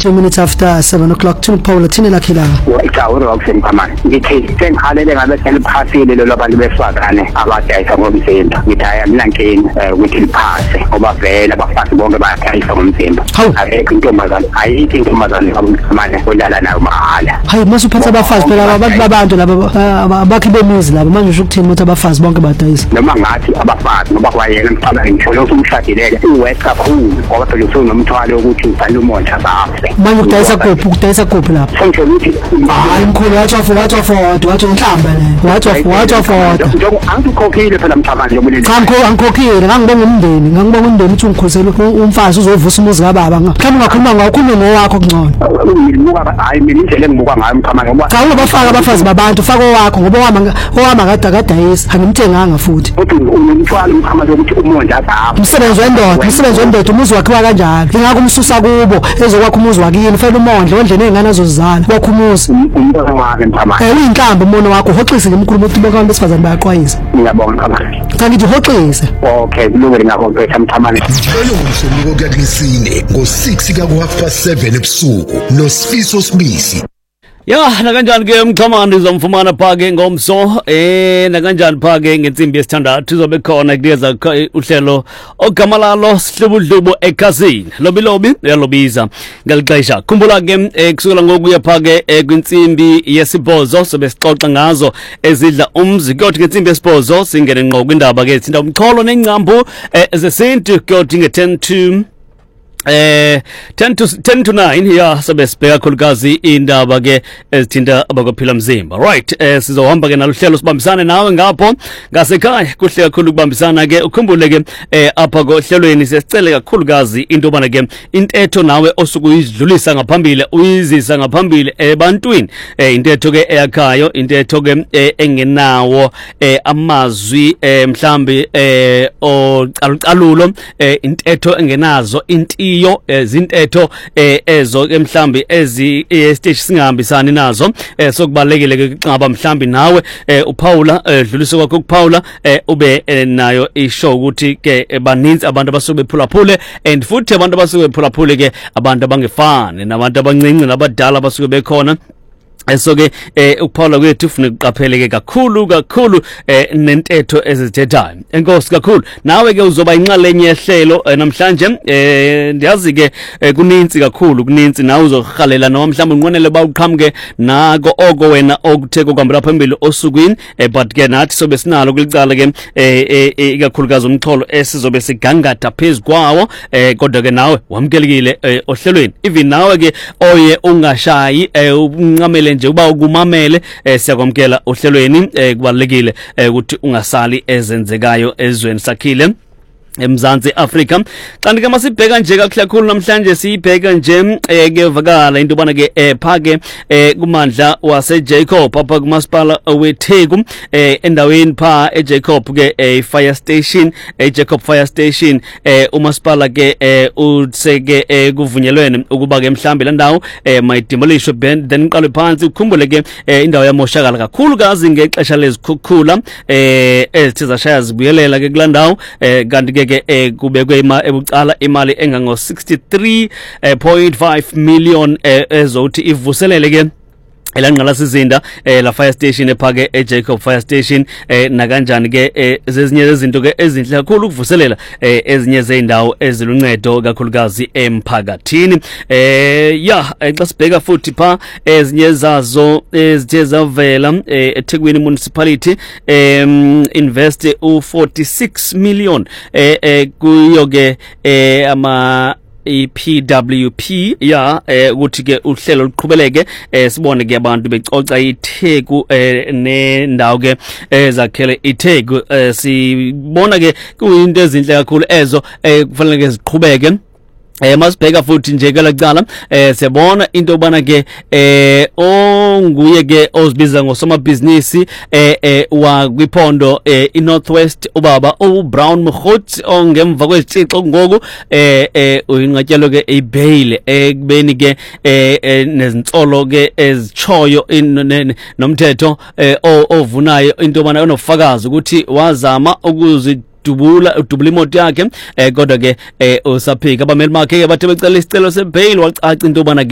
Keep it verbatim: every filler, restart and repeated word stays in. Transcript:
two minutes after seven o'clock. Tune Paula Tine Lakila. Cha uRoxen Phamane. Ngithi sengikhalele ngabe seliphasile lelo bantu besifazane abadayisa ngomzimba. Ngithaya mina nkini ukuthi liphase ngoba vele abafazi bonke bayadayisa ngomzimba. Ayikho intombazane, ayikho intombazane abamfumane olala nayo mahala. Hayi masuphatha abafazi phela abantu babantu laba abakhi bemizi laba manje usho ukuthini ukuthi abafazi bonke badayisa. Noma ngathi abafazi ngoba kwayena mfana ngithola ukuthi umshadileke uwest kakhulu ngoba phela usunomthwalo ukuthi ubhale umonja bafe. Manje udayisa kuphi udayisa kuphi lapha? Sengisho ukuthi hayi mkhulu wathi wathi wathi wathi wathi inhlamba le. Wathi wathi wathi wathi. Njengo angikhokhile phela mthamani yobulili. Cha ngikho angikhokhile ngangibonga umndeni ngangibonga umndeni ukuthi ungikhosele umfazi uzovusa umuzi kababa. Mhlawumbe ungakhuluma ngawo ukhulume ngowakho kungcono. Ngibuka hayi mina indlela engibuka ngayo mthamani ngoba cha ubafaka abafazi babantu faka owakho ngoba owama owama kade kadayisa angimthenganga futhi. Uthi unomthwalo mthamani ukuthi umonja bafe. Umsebenzi wendoda umsebenzi wendoda umuzi wakhe kanjalo. Ngingakho umsusa kubo ezokwakha umuzi wakini fela umondle ondle nezingane azozizala kwakho umuzi. Umbono wakhe mthamani. Eh uyinhlamba umono wakho hoxise ngemkhulu ukuthi bonke abantu besifazane bayaqwayisa. Ngiyabonga mthamani. Cha ngithi hoxise. Okay kulungile ngakho phela mthamani. Njalo ngomsombuluko kuyakulisine ngo six ka ku half past seven ebusuku noSifiso Sibisi. Ya na kanjani ke mxhamani uzomfumana phake ngomso eh na kanjani phake ngensimbi yesithandathu izobe khona kuleza uhlelo ogama lalo sihlubudlubo ekhasini lobilobi yalobiza ngalixesha khumbula ke kusukela ngokuya phake kwinsimbi yesibhozo sobe sixoxa ngazo ezidla umzi kodwa ngensimbi yesibhozo singene ngqo kwindaba ke thinda umxholo nencambu ezesintu kodwa nge ten to Eh ten to ten to nine ya sobe sibheka khulukazi indaba ke ezithinta abakophila mzimba right eh sizohamba ke naluhlelo sibambisane nawe ngapho ngasekhaya kuhle kakhulu ukubambisana ke ukhumbule ke eh apha kohlelweni sesicele kakhulukazi into bana ke intetho nawe osuku uyidlulisa ngaphambili uyizisa ngaphambili ebantwini eh intetho ke eyakhayo intetho ke engenawo eh amazwi eh mhlambi eh ocalucalulo eh intetho engenazo inti iyo izintetho ezo ke mhlambi ezi stage singahambisani nazo sokubalekile ke xaba mhlambi nawe uPaula dlulisa kwakho kuPaula ube nayo ishow ukuthi ke baninzi abantu abasuke bephulaphule and futhi abantu abasuke bephulaphule ke abantu abangefani nabantu abancinci nabadala abasuke bekhona. So ke eh uPaula kwethu ufuna ukuqapheleke kakhulu kakhulu eh nentetho ezithethayo enkosi kakhulu nawe ke uzoba inxalenye yehlelo namhlanje eh ndiyazi ke kuninzi kakhulu kuninzi nawe uzohalela noma mhlawumbe unqonele bawuqhamuke nako oko wena okuthe kokuhambela phambili osukwini but ke nathi sobe sinalo kulicala ke eh ikakhulukazi umxholo esizobe sigangatha phezukwawo eh kodwa ke nawe wamkelekile ohlelweni even nawe ke oye ungashayi unqamele nje uba ukumamele siyakwamkela ohlelweni kubalekile ukuthi ungasali ezenzekayo ezweni sakhile eMzansi Afrika. Kanti ke masibheka nje kakhulu namhlanje siyibheka nje ke vakala into bana ke phake kumandla wase Jacob apha kumasipala weTheku endaweni pha eJacob ke fire station eJacob fire station umasipala ke utseke kuvunyelwene ukuba ke mhlambi landawo mayidemolishwe then iqalwe phansi ukhumbule ke indawo yamoshakala kakhulu kazi ngexesha lezikhukhula ezithe zashaya zibuyelela ke kulandawo kanti ke ke kubekwe ebucala imali engango sixty-three point five million ezothi ivuselele ke elanqala sizinda la fire station ephake eJacob fire station na kanjani ke zezinye izinto ke ezinhle kakhulu ukuvuselela ezinye zeindawo eziluncedo kakhulukazi emphakathini ya xa sibheka futhi pha ezinye zazo ezithe zavela eThekwini municipality invest u forty-six million kuyo ke ama iP W P ya ukuthi ke uhlelo luqhubeleke sibone ke abantu becoca iTheku nendawo ke ezakhele iTheku sibona ke kuyinto ezinhle kakhulu ezo kufanele ke ziqhubeke. Eh masibheka futhi nje kalacala eh siyabona into bana ke eh onguye ke ozibiza ngosomabhizinisi eh wa kwiphondo iNorthwest ubaba uBrown Mkhot ongemva kwezicixo ngoku eh uyinqatyelo ke ebail ekubeni ke nezinsolo ke ezichoyo nomthetho ovunayo into bana onofakazi ukuthi wazama ukuzi dubula udubula imoto yakhe kodwa ke usaphika abameli bakhe bathe becela isicelo sebail wacaca into bana